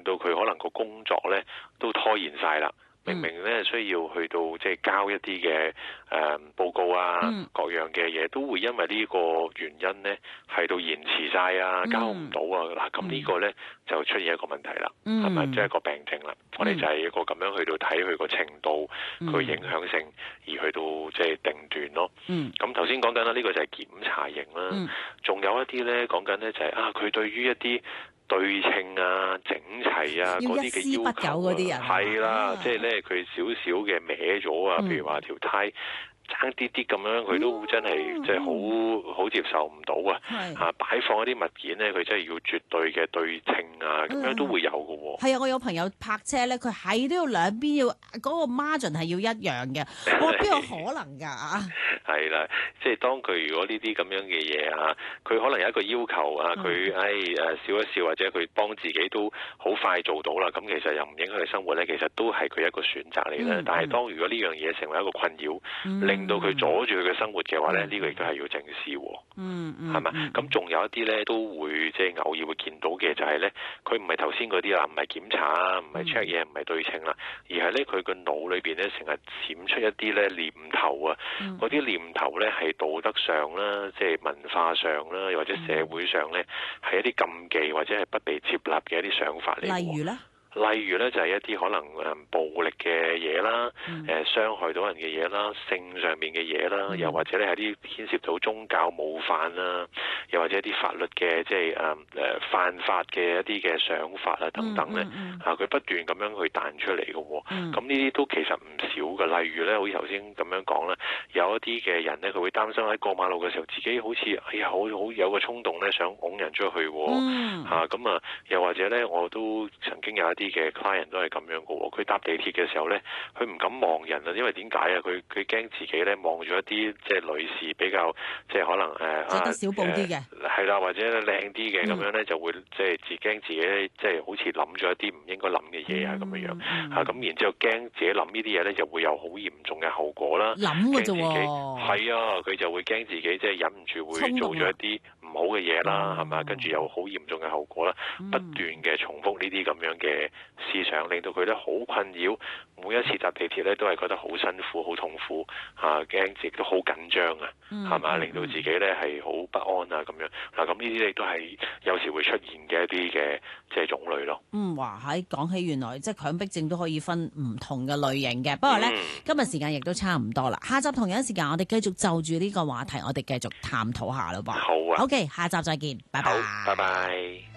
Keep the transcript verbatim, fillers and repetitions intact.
到佢可能個工作咧都拖延晒啦。明明咧需要去到即係交一啲嘅誒報告啊，嗯、各樣嘅嘢都會因為呢個原因咧係到延遲晒啊，嗯、交唔到啊。嗱，咁呢個咧就出現一個問題啦，係咪、嗯？即係一個病症啦。嗯、我哋就係一個咁樣去到睇佢個程度，佢、嗯、影響性而去到即係定斷咯。咁頭先講緊啦，呢、呢個就係檢查型啦。仲、嗯、有一啲咧講緊咧就係、是、啊，佢對於一啲對稱啊、整齊啊嗰啲嘅要求啊，係啦，即係咧佢少少嘅歪咗啊，譬如話條呔爭啲啲咁樣，佢都真係即係好好接受唔到啊！嚇擺放一啲物件咧，佢真係要絕對嘅對稱啊，咁樣都會有嘅喎。 係啊，我有朋友泊車咧，佢係都要兩邊要嗰個 margin 係要一樣嘅，我話邊有可能㗎？ 係啦，即係當佢如果呢啲咁樣嘅嘢啊，佢可能有一個要求啊，佢誒誒笑一笑或者佢幫自己都好快做到啦，咁其實又唔影響佢生活咧，其實都係佢一個選擇嚟咧。嗯、但係當如果呢樣嘢成為一個困擾，嗯、令到佢阻住佢嘅生活嘅話咧，呢、嗯、個亦都係要正視喎。嗯嗯，係嘛？咁仲有一啲咧都會即係偶爾會見到嘅就係咧，佢唔係頭先嗰啲啦，唔係檢查啊，唔係 check 嘢，唔係對稱啦，而係咧佢個腦裏邊咧成日閃出一啲咧念頭啊，嗰啲、嗯、念頭咧係道德上啦，即係文化上啦，又或者社會上咧係一啲禁忌或者係不被接納嘅一啲想法嚟。 例如咧？ 例如咧就係一啲可能誒暴力嘅嘢啦，誒、嗯呃、傷害到人嘅嘢啦，性上面嘅嘢啦，嗯、又或者咧係啲牽涉到宗教冒犯啦，又或者一啲法律嘅即係誒誒犯法嘅一啲嘅想法啊等等咧，嗯嗯、啊佢不斷咁樣去彈出嚟嘅喎，咁呢啲都其實唔少嘅。例如咧，好似頭先咁樣講啦，有一啲嘅人咧，佢會擔心喺過馬路嘅時候，自己好似哎呀好好有個衝動咧，想拱人出去喎，嚇咁、嗯、啊，又或者咧，我都曾經有一啲嘅 client 都係咁樣嘅喎，佢搭地鐵嘅時候咧，佢唔敢望人啊，因為點解啊？佢佢驚自己咧望咗一啲即係女士比較即係可能誒著得少布啲嘅， 係啦、呃，或者靚啲嘅咁樣咧，就會即係自驚自己即係好似諗咗一啲唔應該諗嘅嘢啊咁樣樣嚇，咁然之後驚自己諗呢啲嘢咧，就會有好嚴重嘅後果啦。 諗嘅啫喎， 係啊，佢就會驚自己即係忍唔住會做咗一啲唔好嘅嘢啦，係嘛？跟住有好嚴重嘅後果啦，不斷嘅重複呢啲咁樣嘅思想，令到佢咧好困擾，每一次搭地鐵咧都係覺得好辛苦、好痛苦嚇，驚自己都好緊張啊，係嘛？令到自己咧係好不安啊咁樣嗱，咁呢啲亦都係有時會出現嘅一啲嘅即係種類咯。 嗯，哇！喺講起原來即係強迫症都可以分唔同嘅類型嘅，不過咧、嗯、今日時間亦都差唔多啦，下集同樣時間我哋繼續就住呢個話題，我哋繼續探討下咯噃。好啊。OK，下集再見，拜拜。 好，拜拜。